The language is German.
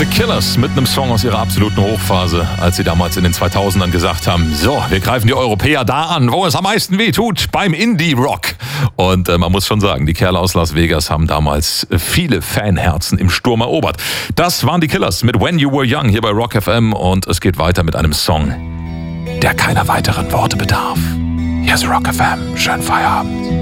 The Killers mit einem Song aus ihrer absoluten Hochphase, als sie damals in den 2000ern gesagt haben, so, wir greifen die Europäer da an, wo es am meisten weh tut, beim Indie-Rock. Und man muss schon sagen, die Kerle aus Las Vegas haben damals viele Fanherzen im Sturm erobert. Das waren die Killers mit When You Were Young hier bei Rock FM und es geht weiter mit einem Song, der keiner weiteren Worte bedarf. Hier ist Rock FM. Schönen Feierabend.